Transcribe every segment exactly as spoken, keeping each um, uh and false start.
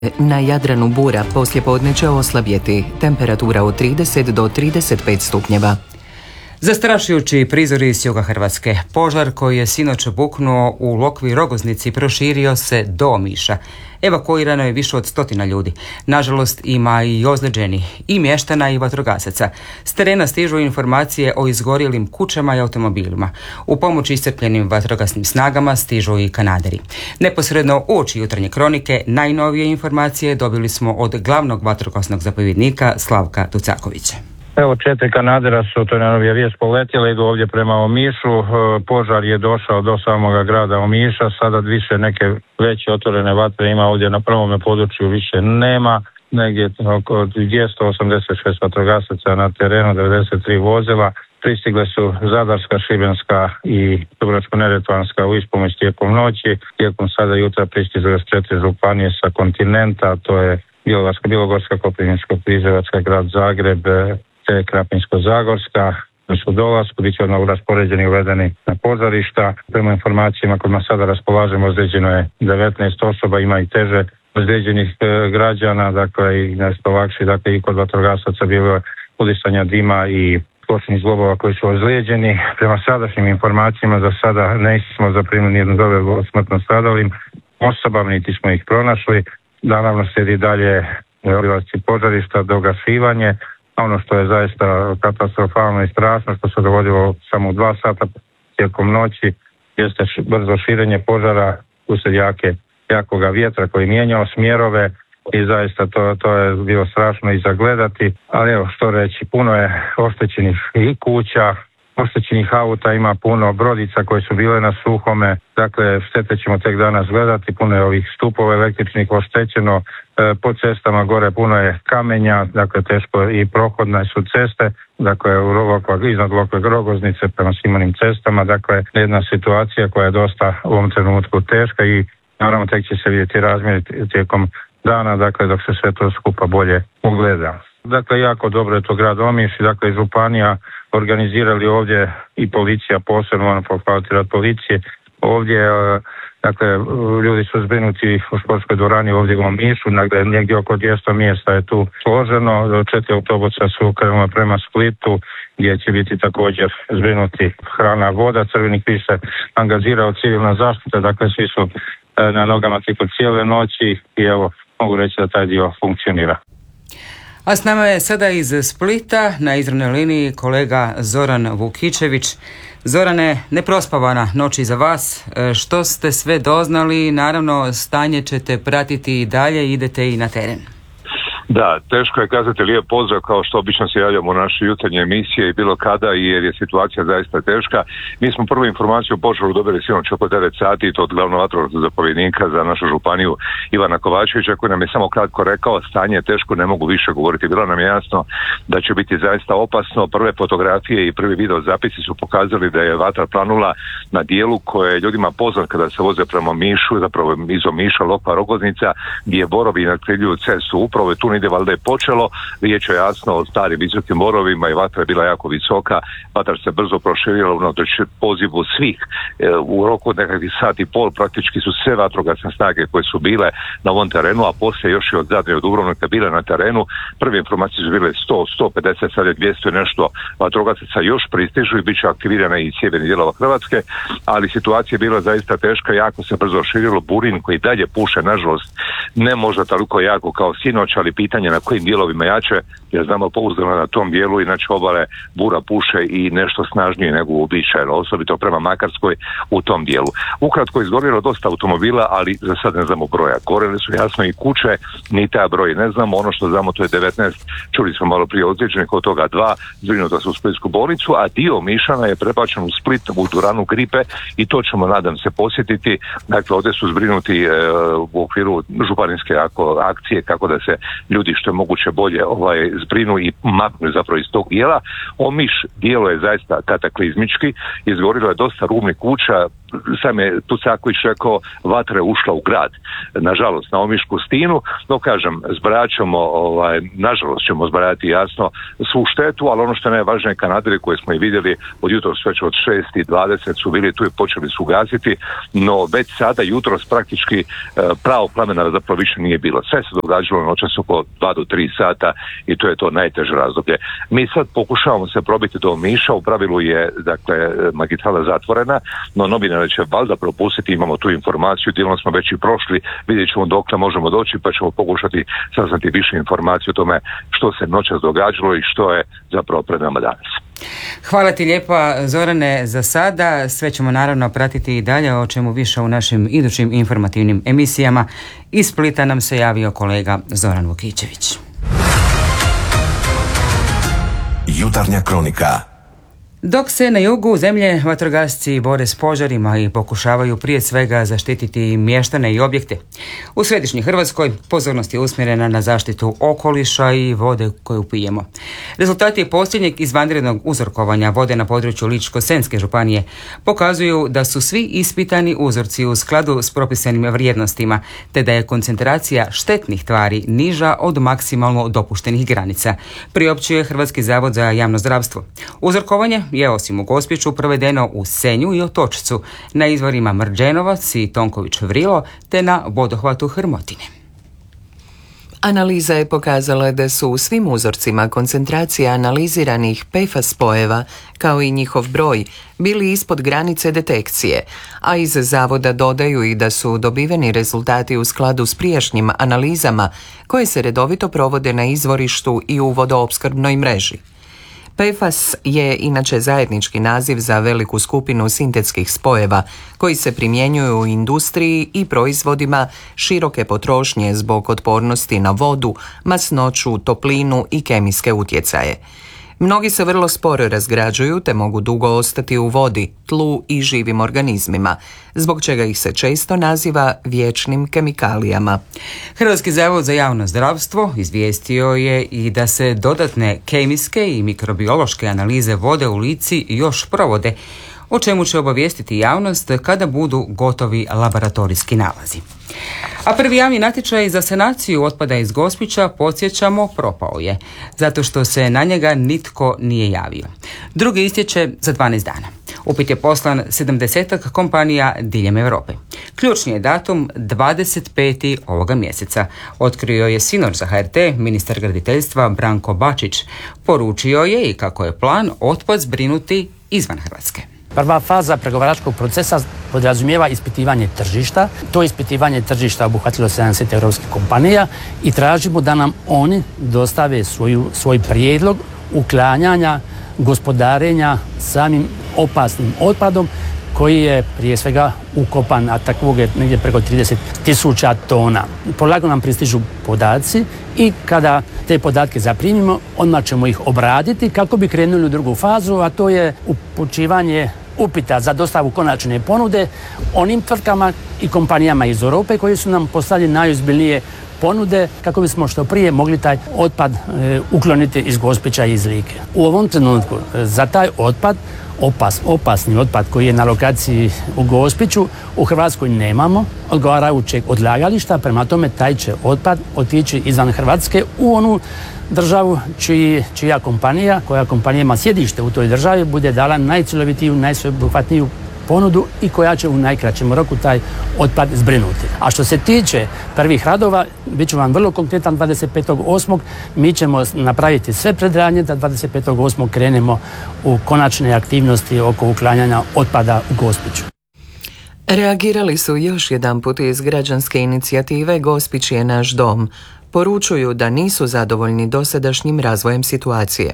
Na Jadranu bura poslijepodne će oslabjeti, temperatura od trideset do trideset pet stupnjeva. Zastrašujući prizori iz juga Hrvatske. Požar koji je sinoć buknuo u Lokvi Rogoznici proširio se do Omiša. Evakuirano je više od stotina ljudi. Nažalost ima i ozlijeđenih, i mještana i vatrogasaca. S terena stižu informacije o izgorjelim kućama i automobilima. U pomoć iscrpljenim vatrogasnim snagama stižu i kanaderi. Neposredno uoči jutarnje kronike najnovije informacije dobili smo od glavnog vatrogasnog zapovjednika Slavka Tucakovića. Evo, četiri kanadera su, to je najnovija vijest, poletjeli, idu ovdje prema Omišu. Požar je došao do samoga grada Omiša, sada više neke veće otvorene vatre ima ovdje na prvome području, više nema. Negdje oko dvjesto osamdeset šest vatrogasaca na terenu, devedeset tri vozila. Pristigle su Zadarska, Šibenska i Dubrovačko-neretvanska u ispomoć tijekom noći. Tijekom sada jutra pristižu još četiri županije sa kontinenta, to je Bjelovarska, Bilogorska, Koprivničko-križevačka, grad Zagreb, te Krapinsko-zagorska. Su dolasku, bit će odmah raspoređeni i uvedeni na požarišta. Prema informacijama kojima sada raspolažemo, ozlijeđeno je devetnaest osoba, ima i teže ozlijeđenih e, građana, dakle i nešto lakše, dakle i kod vatrogasaca bilo je udisanja dima i kočnih zglobova koji su ozlijeđeni. Prema sadašnjim informacijama za sada nismo zaprimili nijednu dojavu o smrtno stradalim osobama, niti smo ih pronašli. Naravno slijedi dalje obilasci požarišta, dogasivanje. Ono što je zaista katastrofalno i strašno, što se dogodilo samo u dva sata tijekom noći, jeste brzo širenje požara usred jake, jakoga vjetra koji mijenjao smjerove i zaista to, to je bilo strašno i zagledati. Ali evo, što reći, puno je oštećenih i kuća, oštećenih auta, ima puno brodica koje su bile na suhome, dakle štete ćemo tek danas gledati, puno je ovih stupova električnih oštećeno, e, po cestama gore puno je kamenja, dakle teško i prohodne su ceste, dakle u Lokva, iznad Lokve Rogoznice prema svim onim cestama, dakle jedna situacija koja je dosta u ovom trenutku teška i naravno tek će se vidjeti razmjeri tijekom dana, dakle dok se sve to skupa bolje ugleda. Dakle, jako dobro je to grad Omiš i dakle županija organizirali ovdje i policija posebno, ono pohvaliti rad policije. Ovdje, dakle, ljudi su zbrinuti u športskoj dvorani ovdje u Omišu, dakle, negdje oko dvjesto mjesta je tu složeno, četiri autobusa su krenula prema Splitu, gdje će biti također zbrinuti hrana, voda, Crveni križ se angažirao, civilna zaštita, dakle, svi su na nogama tijekom cijele noći i evo, mogu reći da taj dio funkcionira. A s nama je sada iz Splita na izravnoj liniji kolega Zoran Vukičević. Zorane, neprospavana noć iza vas. Što ste sve doznali? Naravno, stanje ćete pratiti i dalje, idete i na teren. Da, teško je kazati lijep pozdrav kao što obično se javljamo u naše jutarnje emisije i bilo kada, jer je situacija zaista teška. Mi smo prvu informaciju o požaru dobili sinoć oko devet sati i to od glavnog vatrogasnog zapovjednika za našu županiju Ivana Kovačevića, koji nam je samo kratko rekao stanje je teško, ne mogu više govoriti. Bilo nam je jasno da će biti zaista opasno. Prve fotografije i prvi video zapisi su pokazali da je vatra planula na dijelu koje je ljudima poznat kada se voze prema Mišu, zapravo iz Omiša, Lokva Rogoznica, gdje borovi nakrivljuju cestu. Upravo je tu negdje valjda je počelo, riječ je jasno o starim visokim borovima i vatra je bila jako visoka, vatra se brzo proširila unatoč pozivu svih. E, u roku od nekakvih sat i pol praktički su sve vatrogasne snage koje su bile na ovom terenu, a poslije još i od Zadra i od Dubrovnika bile na terenu. Prve informacije su bile sto, sto pedeset, sad je dvjesto i nešto vatrogasaca još pristižu i bit će aktivirana i sjeverni dijelova Hrvatske, ali situacija je bila zaista teška, jako se brzo širilo, burin koji dalje puše, nažalost, ne možda toliko jako kao sinoć, ali pitanje na kojim dijelovima jače, jer znamo pouzdano na tom dijelu, inače obale bura puše i nešto snažnije nego uobičajeno, osobito prema Makarskoj u tom dijelu. Ukratko je izgorjelo dosta automobila, ali za sad ne znamo broja. Gorele su jasno i kuće, ni taj broj ne znamo, ono što znamo to je devetnaest, čuli smo malo prije ozlijeđenih, od toga dva zbrinuta su u splitsku bolnicu, a dio Mišana je prebačen u Split u dvoranu Gripe i to ćemo nadam se posjetiti. Dakle, ovdje su zbrinuti e, u okviru županijske akcije kako da se ljudi što je moguće bolje ovaj, zbrinu i maknu zapravo iz tog dijela. Omiš dijelo je zaista kataklizmički, izgorilo je dosta rubnih kuća, sam je Tucaković rekao, vatra je ušla u grad, nažalost, na Omišku stinu, no kažem, zbraćamo, ovaj, nažalost ćemo zbrajati jasno svu štetu, ali ono što je najvažnije, kanaderi koje smo i vidjeli od jutros već od šest i dvadeset su bili tu i počeli su gasiti, no već sada jutros praktički pravo plamena zapravo više nije bilo. Sve se događalo noćas oko dva do tri sata i to je to najteže razdoblje. Mi sad pokušavamo se probiti do Omiša, u pravilu je dakle magistrala zatvorena, no novinari će valjda propustiti, imamo tu informaciju, dijelom smo već i prošli, vidjet ćemo dokle možemo doći pa ćemo pokušati saznati više informacije o tome što se noćas događalo i što je zapravo pred nama danas. Hvala ti lijepa, Zorane, za sada. Sve ćemo naravno pratiti i dalje, o čemu više u našim idućim informativnim emisijama. Iz Splita nam se javio kolega Zoran Vukičević. Jutarnja kronika. Dok se na jugu zemlje vatrogasci bore s požarima i pokušavaju prije svega zaštititi mještane i objekte, u središnjoj Hrvatskoj pozornost je usmjerena na zaštitu okoliša i vode koju pijemo. Rezultati posljednjeg izvanrednog uzorkovanja vode na području Ličko-senjske županije pokazuju da su svi ispitani uzorci u skladu s propisanim vrijednostima, te da je koncentracija štetnih tvari niža od maksimalno dopuštenih granica, priopćuje Hrvatski zavod za javno zdravstvo. Uzorkovanje je osim u Gospiću provedeno u Senju i Otočcu, na izvorima Mrđenovac i Tonković Vrilo, te na vodohvatu Hrmotine. Analiza je pokazala da su u svim uzorcima koncentracije analiziranih P F A S spojeva, kao i njihov broj, bili ispod granice detekcije, a iz zavoda dodaju i da su dobiveni rezultati u skladu s prijašnjim analizama koje se redovito provode na izvorištu i u vodoopskrbnoj mreži. P F A S je inače zajednički naziv za veliku skupinu sintetskih spojeva koji se primjenjuju u industriji i proizvodima široke potrošnje zbog otpornosti na vodu, masnoću, toplinu i kemijske utjecaje. Mnogi se vrlo sporo razgrađuju te mogu dugo ostati u vodi, tlu i živim organizmima, zbog čega ih se često naziva vječnim kemikalijama. Hrvatski zavod za javno zdravstvo izvijestio je i da se dodatne kemijske i mikrobiološke analize vode u Lici još provode, o čemu će obavijestiti javnost kada budu gotovi laboratorijski nalazi. A prvi javni natječaj za sanaciju otpada iz Gospića, podsjećamo, propao je, zato što se na njega nitko nije javio. Drugi istječe za dvanaest dana. Upit je poslan sedamdesetak kompanija diljem Europe. Ključni je datum dvadeset peti ovoga mjeseca. Otkrio je sinoć za H R T ministar graditeljstva Branko Bačić. Poručio je i kako je plan otpad zbrinuti izvan Hrvatske. Prva faza pregovaračkog procesa podrazumijeva ispitivanje tržišta. To ispitivanje tržišta obuhvatilo sedamdeset europskih kompanija i tražimo da nam oni dostave svoju, svoj prijedlog uklanjanja, gospodarenja samim opasnim otpadom koji je prije svega ukopan, a takvog je negdje preko trideset tisuća tona. Polako nam pristižu podaci i kada te podatke zaprimimo, odmah ćemo ih obraditi kako bi krenuli u drugu fazu, a to je upućivanje upita za dostavu konačne ponude onim tvrtkama i kompanijama iz Europe koji su nam poslali najozbiljnije ponude kako bismo što prije mogli taj otpad e, ukloniti iz Gospića i iz Like. U ovom trenutku e, za taj otpad, opas, opasni otpad koji je na lokaciji u Gospiću, u Hrvatskoj nemamo odgovarajućeg odlagališta, prema tome taj će otpad otići izvan Hrvatske u onu državu čiji, čija kompanija, koja kompanija ima sjedište u toj državi, bude dala najcjelovitiju, najsveobuhvatniju ponudu i koja će u najkraćem roku taj otpad zbrinuti. A što se tiče prvih radova, bit ću vam vrlo konkretan, dvadeset petog osmog mi ćemo napraviti sve predradnje da dvadeset petog osmog krenemo u konačne aktivnosti oko uklanjanja otpada u Gospiću. Reagirali su još jedanput iz građanske inicijative Gospić je naš dom. Poručuju da nisu zadovoljni dosadašnjim razvojem situacije.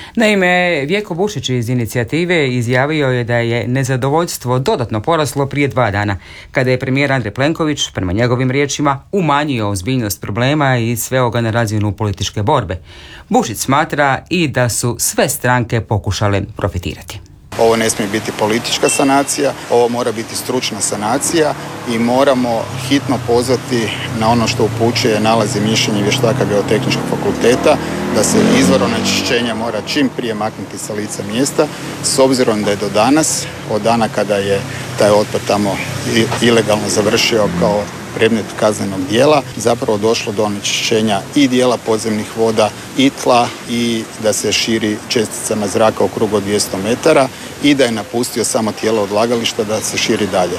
Naime, Vjeko Bušić iz inicijative izjavio je da je nezadovoljstvo dodatno poraslo prije dva dana, kada je premijer Andrej Plenković, prema njegovim riječima, umanjio ozbiljnost problema i sveo ga na razinu političke borbe. Bušić smatra i da su sve stranke pokušale profitirati. Ovo ne smije biti politička sanacija, ovo mora biti stručna sanacija i moramo hitno pozvati na ono što upućuje nalazi mišljenja vještaka Geotehničkog fakulteta, da se izvor onečišćenja mora čim prije maknuti sa lica mjesta, s obzirom da je do danas, od dana kada je taj otpad tamo ilegalno završio kao predmet kaznenog dijela, zapravo došlo do onečišćenja i dijela podzemnih voda i tla i da se širi česticama zraka u krugu od dvjesto metara i da je napustio samo tijelo odlagališta da se širi dalje.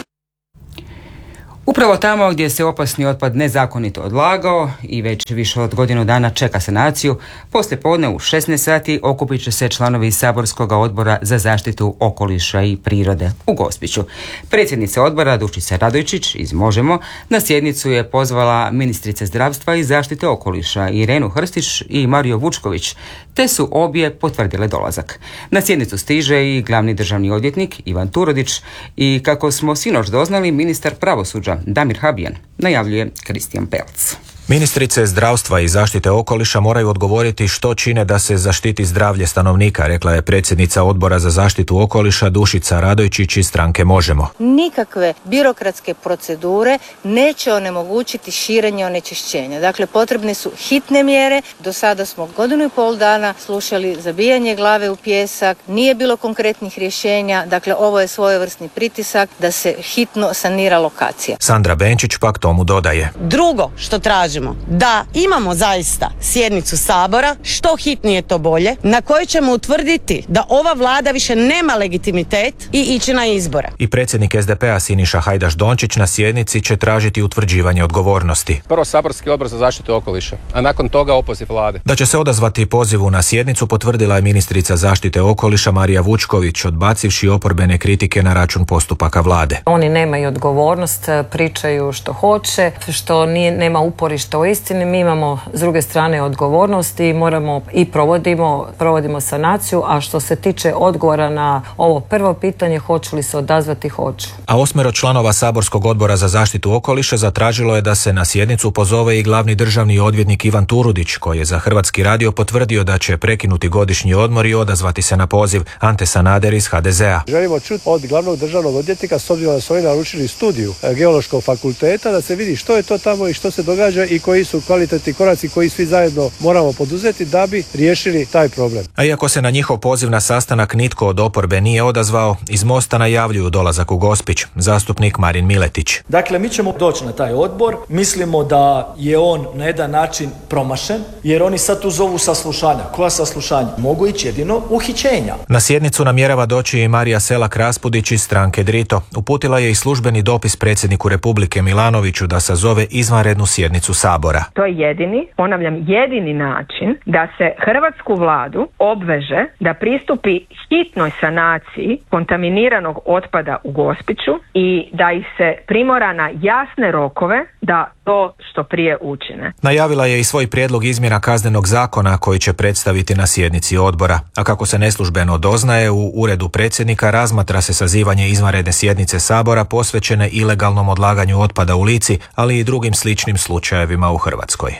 Upravo tamo gdje se opasni otpad nezakonito odlagao i već više od godinu dana čeka sanaciju, poslije podne u šesnaest sati okupit će se članovi Saborskog odbora za zaštitu okoliša i prirode u Gospiću. Predsjednica odbora Dušica Radojčić iz Možemo na sjednicu je pozvala ministrice zdravstva i zaštite okoliša Irenu Hrstić i Mariju Vučković, te su obje potvrdile dolazak. Na sjednicu stiže i glavni državni odvjetnik Ivan Turudić i, kako smo sinoć doznali, ministar pravosuđa Damir Habijan, najavljuje Kristijan Pelc. Ministrice zdravstva i zaštite okoliša moraju odgovoriti što čine da se zaštiti zdravlje stanovnika, rekla je predsjednica odbora za zaštitu okoliša Dušica Radojčić iz stranke Možemo. Nikakve birokratske procedure neće onemogućiti širenje onečišćenja. Dakle, potrebne su hitne mjere. Do sada smo godinu i pol dana slušali zabijanje glave u pijesak, nije bilo konkretnih rješenja. Dakle, ovo je svojevrsni pritisak da se hitno sanira lokacija. Sandra Benčić pak tomu dodaje. Drugo što traži da imamo zaista sjednicu Sabora, što hitnije to bolje, na kojoj ćemo utvrditi da ova vlada više nema legitimitet i ići na izbore. I predsjednik es de pe a Siniša Hajdaš Dončić na sjednici će tražiti utvrđivanje odgovornosti. Prvo Saborski odbor za zaštitu okoliša, a nakon toga opoziv vlade. Da će se odazvati pozivu na sjednicu potvrdila je ministrica zaštite okoliša Marija Vučković, odbacivši oporbene kritike na račun postupaka vlade. Oni nemaju odgovornost, pričaju što hoće, što nije, nema uporišta u istini. Mi imamo s druge strane odgovornost i moramo i provodimo, provodimo sanaciju, a što se tiče odgovora na ovo prvo pitanje, hoću li se odazvati, hoću. A osmero članova Saborskog odbora za zaštitu okoliša zatražilo je da se na sjednicu pozove i glavni državni odvjetnik Ivan Turudić, koji je za Hrvatski radio potvrdio da će prekinuti godišnji odmor i odazvati se na poziv. Ante Sanader iz ha de ze a. Želimo čuti od glavnog državnog odvjetnika, s obzirom da su oni naručili studiju Geološkog fakulteta, da se vidi što je to tamo i što se događa i koji su kvalitetni koraci koji svi zajedno moramo poduzeti da bi riješili taj problem. A iako se na njihov poziv na sastanak nitko od oporbe nije odazvao, iz Mosta najavljuju dolazak u Gospić. Zastupnik Marin Miletić. Dakle, mi ćemo doći na taj odbor. Mislimo da je on na jedan način promašen, jer oni sad tu zovu saslušanja. Koja saslušanja? Mogu ići jedino uhićenja. Na sjednicu namjerava doći i Marija Selak Raspudić iz stranke Drito. Uputila je i službeni dopis predsjedniku Republike Milanoviću da sazove izvanrednu sjednicu Sabora. To je jedini, ponavljam, jedini način da se hrvatsku vladu obveže da pristupi hitnoj sanaciji kontaminiranog otpada u Gospiću i da ih se primora na jasne rokove da to što prije učine. Najavila je i svoj prijedlog izmjena kaznenog zakona koji će predstaviti na sjednici odbora. A kako se neslužbeno doznaje, u uredu predsjednika razmatra se sazivanje izvanredne sjednice Sabora posvećene ilegalnom odlaganju otpada u Lici, ali i drugim sličnim slučajevima u Hrvatskoj.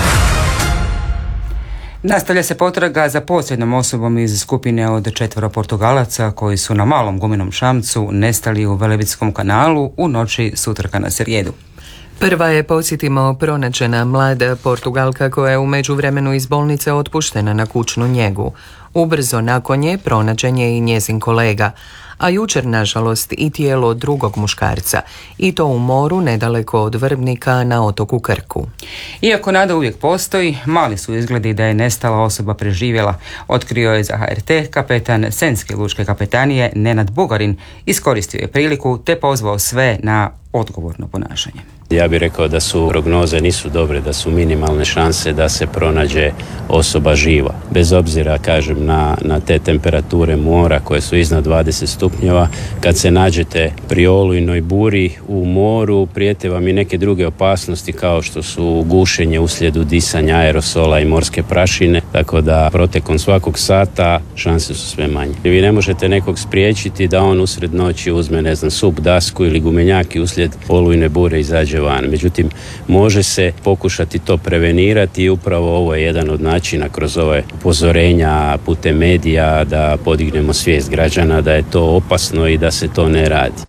Nastavlja se potraga za posljednom osobom iz skupine od četvero Portugalaca koji su na malom gumenom šamcu nestali u Velebitskom kanalu u noći s utorka na srijedu. Prva je, podsjetimo, pronađena mlada Portugalka koja je u međuvremenu iz bolnice otpuštena na kućnu njegu. Ubrzo nakon nje pronađen je i njezin kolega, a jučer, nažalost, i tijelo drugog muškarca, i to u moru nedaleko od Vrbnika na otoku Krku. Iako nada uvijek postoji, mali su izgledi da je nestala osoba preživjela, otkrio je za ha er te kapetan Senske lučke kapetanije Nenad Bugarin, iskoristio je priliku te pozvao sve na odgovorno ponašanje. Ja bih rekao da su prognoze nisu dobre, da su minimalne šanse da se pronađe osoba živa. Bez obzira, kažem, na, na te temperature mora koje su iznad dvadeset stupnjeva, kad se nađete pri olujnoj buri u moru, prijete vam i neke druge opasnosti kao što su gušenje uslijed udisanja aerosola i morske prašine, tako da protekom svakog sata šanse su sve manje. Vi ne možete nekog spriječiti da on usred noći uzme, ne znam, sup, dasku ili gumenjak i uslijed olujne bure izađe izađe van. Međutim, može se pokušati to prevenirati i upravo ovo je jedan od načina kroz ove upozorenja putem medija da podignemo svijest građana da je to opasno i da se to ne radi.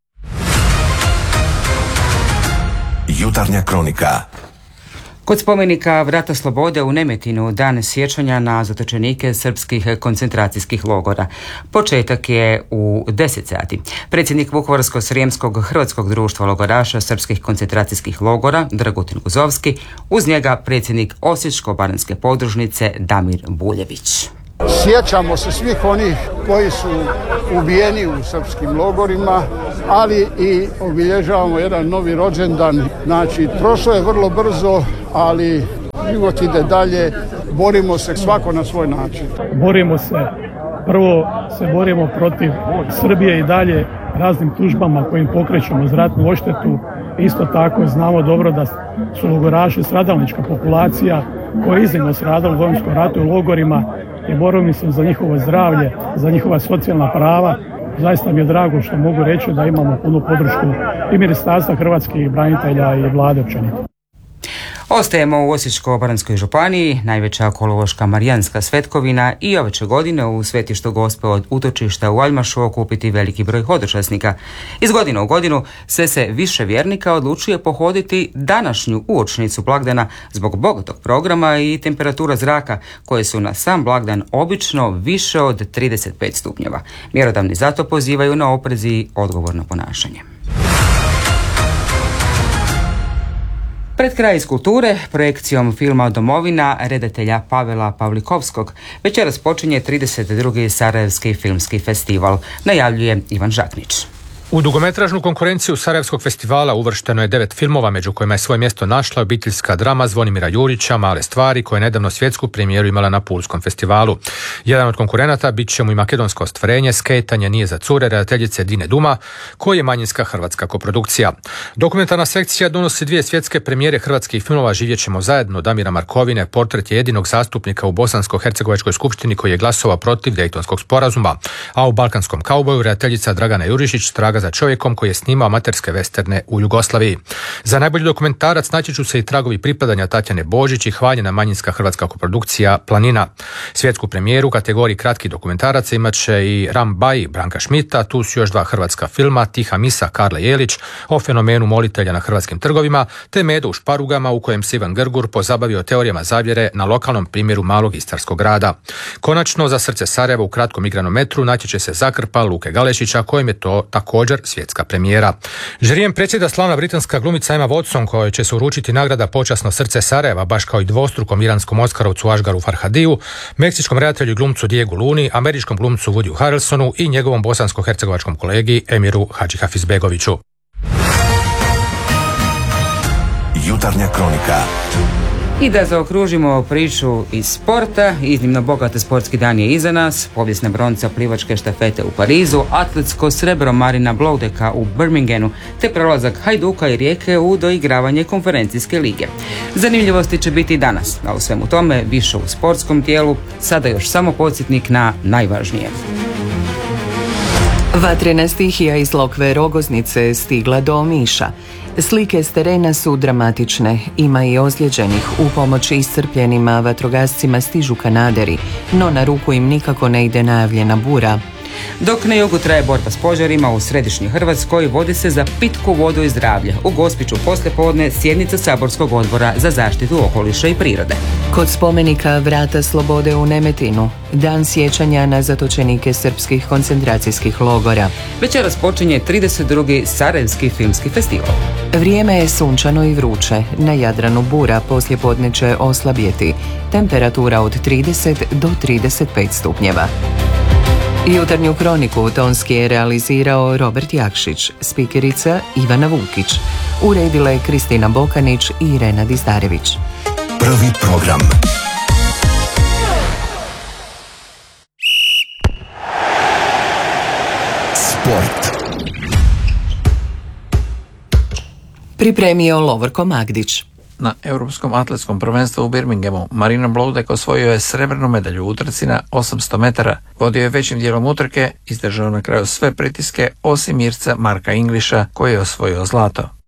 Jutarnja kronika. Kod spomenika Vrata slobode u Nemetinu dan sjećanja na zatočenike srpskih koncentracijskih logora. Početak je u deset sati. Predsjednik Vukovarsko-srijemskog hrvatskog društva logoraša srpskih koncentracijskih logora Dragutin Guzovski, uz njega predsjednik Osječko-baranjske podružnice Damir Buljević. Sjećamo se svih onih koji su ubijeni u srpskim logorima, ali i obilježavamo jedan novi rođendan. Znači, prošlo je vrlo brzo, ali život ide dalje, borimo se svako na svoj način. Borimo se, prvo se borimo protiv Srbije i dalje raznim tužbama kojim pokrećemo za ratnu odštetu. Isto tako znamo dobro da su logoraši stradalnička populacija koja je iznimno stradala u Domovinskom ratu u logorima i borimo se za njihovo zdravlje, za njihova socijalna prava. Zaista mi je drago što mogu reći da imamo punu podršku i Ministarstva hrvatskih branitelja i vlade općenito. Ostajemo u Osječko-baranjskoj županiji, najveća kolološka marijanska svetkovina i ove će godine u svetištu Gospe od utočišta u Aljmašu okupiti veliki broj hodočasnika. Iz godine u godinu sve se više vjernika odlučuje pohoditi današnju uočnicu blagdana zbog bogatog programa i temperatura zraka koje su na sam blagdan obično više od trideset pet stupnjeva. Mjerodavni zato pozivaju na oprez i odgovorno ponašanje. Pred kraj iz kulture, projekcijom filma Domovina redatelja Pavela Pavlikovskog, večeras počinje trideset drugi Sarajevski filmski festival, najavljuje Ivan Žaknić. U dugometražnu konkurenciju Sarajevskog festivala uvršteno je devet filmova, među kojima je svoje mjesto našla obiteljska drama Zvonimira Jurića Male stvari, koja je nedavno svjetsku premijeru imala na Pulskom festivalu. Jedan od konkurenata bit će mu i makedonsko ostvarenje Skejtanje nije za cure redateljice Dine Duma, koji je manjinska hrvatska koprodukcija. Dokumentarna sekcija donosi dvije svjetske premijere hrvatskih filmova Živjet ćemo zajedno Damira Markovine, portret je jedinog zastupnika u Bosansko-hercegovačkoj skupštini koji je glasovao protiv Dejtonskog sporazuma, a u Balkanskom kauboju redateljica Dragana Jurišić traga za čovjekom koji je snimao amaterske vesterne u Jugoslaviji. Za najbolji dokumentarac natječu se i tragovi pripadanja Tatjane Božić i hvaljena manjinska hrvatska koprodukcija Planina. Svjetsku premijeru u kategoriji kratki dokumentaraca imat će i Rambaj Branka Šmita, tu su još dva hrvatska filma, Tiha misa Karle Jelić o fenomenu molitelja na hrvatskim trgovima, te Medo u šparugama u kojem se Ivan Grgur pozabavio teorijama zavjere na lokalnom primjeru malog istarskog grada. Konačno, za srce Sarajeva u kratkom igranom metru natječe se Zakrpa Luke Galešića, kojem je to također svjetska premijera. Žirijem predsjeda slavna britanska glumica Emma Watson, kojoj će se uručiti nagrada Počasno srce Sarajeva, baš kao i dvostrukom iranskom Oskarovcu Ašgaru Farhadiju, meksičkom redatelju i glumcu Diegu Luni, američkom glumcu Woodyu Harrelsonu i njegovom bosansko-hercegovačkom kolegi Emiru Hadžihafizbegoviću. Jutarnja kronika. I da zaokružimo priču iz sporta, iznimno bogata sportski dan je iza nas, povijesna bronca plivačke štafete u Parizu, atletsko srebro Marina Bloudeka u Birminghamu, te prolazak Hajduka i Rijeke u doigravanje konferencijske lige. Zanimljivosti će biti danas, a u svemu tome više u sportskom tijelu, sada još samo podsjetnik na najvažnije. Vatrena stihija iz Lokve Rogoznice je stigla do Omiša. Slike s terena su dramatične, ima i ozlijeđenih. U pomoć iscrpljenima vatrogascima stižu kanaderi, no na ruku im nikako ne ide najavljena bura. Dok na jugu traje borba s požarima, u središnjoj Hrvatskoj vodi se za pitku vodu i zdravlje. U Gospiću poslijepodne sjednica Saborskog odbora za zaštitu okoliša i prirode. Kod spomenika Vrata slobode u Nemetinu, dan sjećanja na zatočenike srpskih koncentracijskih logora. Večeras počinje trideset drugi Sarajevski filmski festival. Vrijeme je sunčano i vruće. Na Jadranu bura poslijepodne će oslabjeti. Temperatura od trideset do trideset pet stupnjeva. Jutarnju kroniku tonski je realizirao Robert Jakšić, spikerica Ivana Vukić. Uredila je Kristina Bokanić i Irena Dizdarević. Prvi program. Sport. Pripremio Lovorko Magdić. Na Europskom atletskom prvenstvu u Birminghamu Marina Bloudek osvojio je srebrnu medalju u utrci na osamsto metara. Vodio je većim dijelom utrke, izdržao na kraju sve pritiske osim Irca Marka Inglisha koji je osvojio zlato.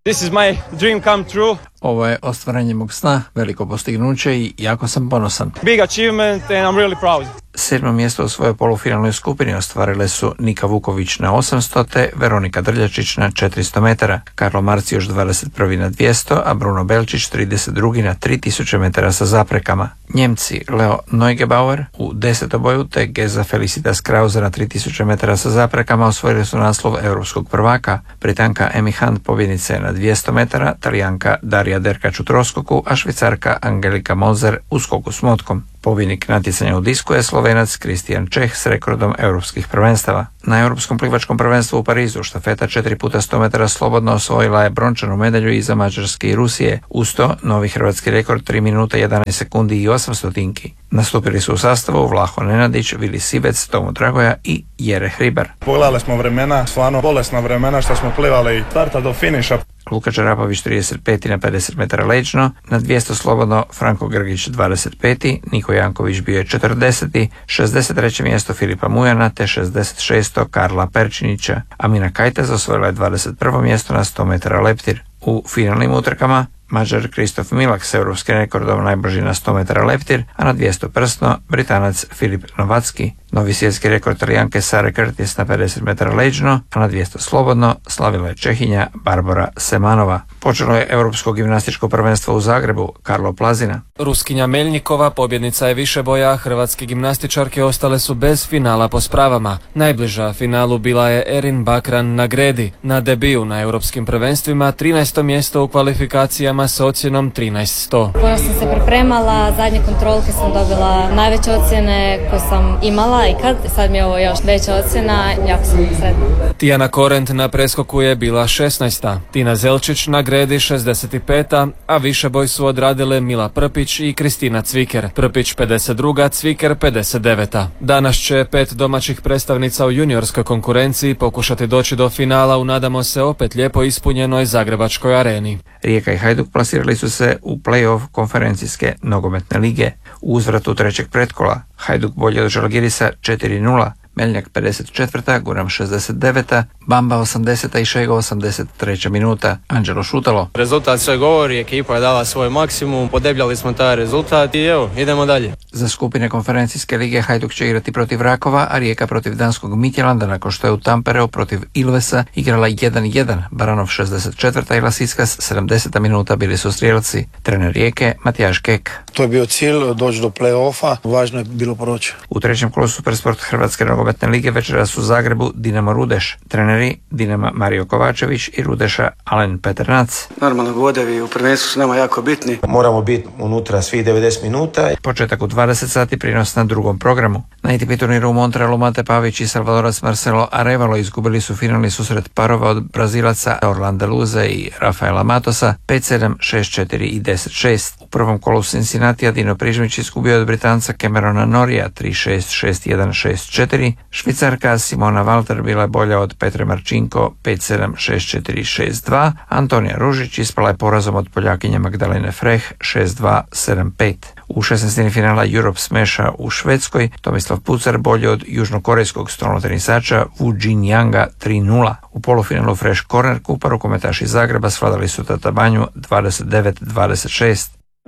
This is my dream come true. Ovo je ostvarenje mog sna, veliko postignuće i jako sam ponosan. Big achievement and I'm really proud. Sedmo mjesto u svojoj polufinalnoj skupini ostvarile su Nika Vuković na osamsto te Veronika Drljačić na četiristo metara, Karlo Marcijoš dvadeset prvi na dvjesto, a Bruno Belčić trideset drugi na tri tisuće metara sa zaprekama. Njemci Leo Neugebauer u desetoboju te Geza Felicitas Krause na tri tisuće metara sa zaprekama osvojili su naslov europskog prvaka. Britanka Emi Hunt pobjednica je na dvjesto metara, Talijanka Darija Derkač u troskoku, a Švicarka Angelika Moser u skoku s motkom. Pobjednik natjecanja u disku je Slovenac Kristijan Čeh s rekordom europskih prvenstava. Na europskom plivačkom prvenstvu u Parizu štafeta četiri puta sto metara slobodno osvojila je brončanu medalju iza Mađarske i Rusije. Uz to novi hrvatski rekord tri minuta jedanaest sekundi i osam stotinki. Nastupili su u sastavu Vlaho Nenadić, Vili Sivec, Tomo Dragoja i Jere Hribar. Pogledali smo vremena, stvarno bolesna vremena što smo plivali starta do finiša. Luka Čarapović trideset peti na pedeset metara leđno, na dvjesto slobodno Franko Grgić dvadeset peti, Niko Janković bio je četrdeseti, šezdeset treće mjesto Filipa Mujana te šezdeset šesto Karla Perčinića. Amina Kajtez osvojila je dvadeset prvo mjesto na sto metara leptir. U finalnim utrkama Mađar Kristof Milak s europskim rekordom najbrži na sto metara leptir, a na dvjesto prsno Britanac Filip Novacki. Novi svjetski rekord Talijanke Sare Curtis na pedeset metara leđno, a na dvjesto slobodno slavila je Čehinja Barbara Semanova. Počelo je europsko gimnastičko prvenstvo u Zagrebu, Karlo Plazina. Ruskinja Meljnikova pobjednica je više boja, hrvatske gimnastičarke ostale su bez finala po spravama. Najbliža finalu bila je Erin Bakran na gredi. Na debiju na europskim prvenstvima trinaesto mjesto u kvalifikacijama s ocjenom trinaest sto. Puno sam se pripremala, zadnje kontrolke sam dobila najveće ocjene koje sam imala i kad sad mi je ovo još veća ocjena, jako sam sretna. Tijana Korent na preskoku je bila šesnaesta, Tina Zelčić na gredi šezdeset peta, a više boj su odradile Mila Prpić i Kristina Cviker. Prpić pedeset druga, Cviker pedeset deveta. Danas će pet domaćih predstavnica u juniorskoj konkurenciji pokušati doći do finala u, nadamo se, opet lijepo ispunjenoj Zagrebačkoj areni. Rijeka i Hajduk plasirali su se u play-off konferencijske nogometne lige. U uzvratu trećeg pretkola Hajduk bolje od Žalgirisa četiri nula, Meljnjak pedeset četvrta, Guram šezdeset deveta, Bamba osamdeseta i Šego osamdeset treća minuta. Anđelo Šutalo. Rezultat sve govori, ekipa je dala svoj maksimum, podebljali smo taj rezultat i evo, idemo dalje. Za skupine konferencijske lige Hajduk će igrati protiv Rakova, a Rijeka protiv danskog Midtjylanda nakon što je u Tampereu protiv Ilvesa igrala jedan jedan. Baranov šezdeset četvrta i Lasickas sedamdeseta minuta bili su strijelci. Trener Rijeke Matijaš Kek. To je bio cilj, doći do play-offa, važno je bilo proći. U trećem kolu Supersport Hrvatske nogometne lige večeras u Zagrebu Dinamo Rudeš. Treneri Dinama Mario Kovačević i Rudeša Alen Peternac. Normalno bodevi u prvenstvu su nama jako bitni. Moramo biti unutra svih devedeset minuta. Početak u dvadeset sati, prinos na drugom programu. Na A T P turniru u Montrealu Mate Pavić i Salvadorac Marcelo Arevalo izgubili su finalni susret parova od Brazilaca Orlanda Luze i Rafaela Matosa pet sedam, šest četiri i deset šest. U prvom kolu Cincinnati Dino Prižmić izgubio od Britanca Camerona Norija tri šest, šest jedan, šest četiri. Švicarka Simona Walter bila je bolja od Petre Marčinko pet sedam, šest četiri, šest dva. Antonija Ružić ispala je porazom od Poljakinje Magdalene Freh šest dva, sedam pet. U šesnaestini finala Europe Smasha u Švedskoj Tomislav Pucar bolje od južnokorejskog stolnotenisača Wu Jin-Yanga tri nula. U polufinalu Fresh Corner Kupa rukometaši Zagreba svladali su Tatabanju dvadeset devet dvadeset šest.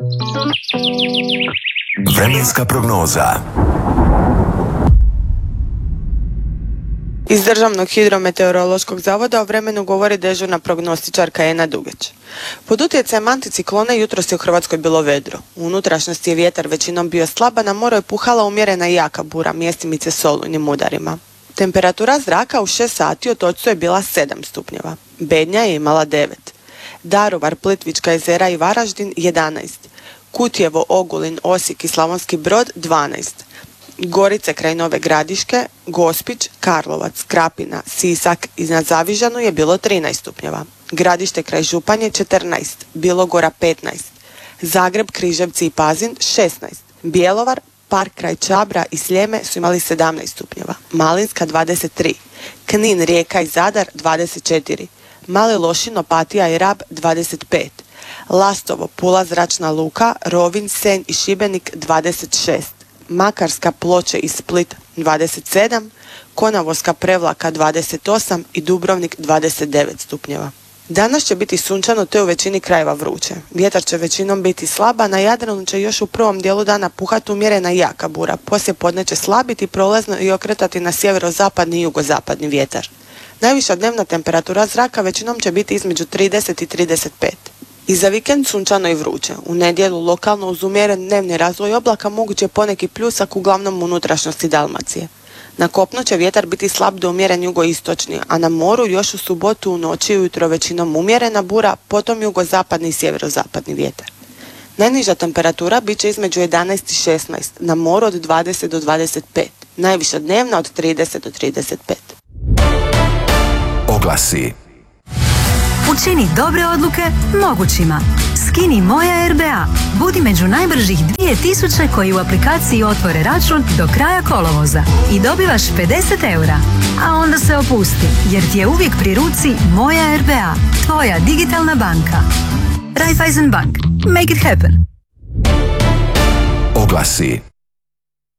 Vremenska prognoza. Iz Državnog hidrometeorološkog zavoda o vremenu govori dežurna prognostičarka Ena Dugeć. Pod utjecajem anticiklona jutros je u Hrvatskoj bilo vedro. U unutrašnjosti je vjetar većinom bio slab, a na moru je puhala umjerena i jaka bura, mjestimice s olujnim udarima. Temperatura zraka u šest sati od Otočcu je bila sedam stupnjeva. Bednja je imala devet. Daruvar, Plitvička jezera i Varaždin jedanaest. Kutjevo, Ogulin, Osijek i Slavonski Brod dvanaest. Gorice kraj Nove Gradiške, Gospić, Karlovac, Krapina, Sisak iznad Zavižanu je bilo trinaest stupnjeva. Gradište kraj Županje četrnaest, Bilogora petnaest. Zagreb, Križevci i Pazin šesnaest. Bjelovar, Park kraj Čabra i Sljeme su imali sedamnaest stupnjeva. Malinska dvadeset tri. Knin, Rijeka i Zadar dvadeset četiri. Mali Lošin, Opatija i Rab dvadeset pet. Lastovo, Pula, Zračna luka, Rovinj, Senj i Šibenik dvadeset šest. Makarska, Ploče i Split dvadeset sedam, Konavolska, Prevlaka dvadeset osam i Dubrovnik dvadeset devet stupnjeva. Danas će biti sunčano te u većini krajeva vruće. Vjetar će većinom biti slaba, na Jadranu će još u prvom dijelu dana puhati umjerena jaka bura. Poslije podne će slabiti prolazno i okretati na sjeverozapadni i jugozapadni vjetar. Najviša dnevna temperatura zraka većinom će biti između trideset i trideset pet. I za vikend sunčano i vruće. U nedjelu lokalno uz umjeren dnevni razvoj oblaka moguće poneki pljusak uglavnom u unutrašnjosti Dalmacije. Na kopnu će vjetar biti slab do umjeren jugoistočni, a na moru još u subotu u noći i ujutro većinom umjerena bura, potom jugozapadni i sjeverozapadni vjetar. Najniža temperatura bit će između jedanaest i šesnaest, na moru od dvadeset do dvadeset pet, najviša dnevna od trideset do trideset pet. Oglasi. Učini dobre odluke mogućima. Skini Moja R B A. Budi među najbržih dvije tisuće koji u aplikaciji otvore račun do kraja kolovoza i dobivaš pedeset eura. A onda se opusti, jer ti je uvijek pri ruci Moja R B A, tvoja digitalna banka. Raiffeisen Bank. Make it happen. Oglasi.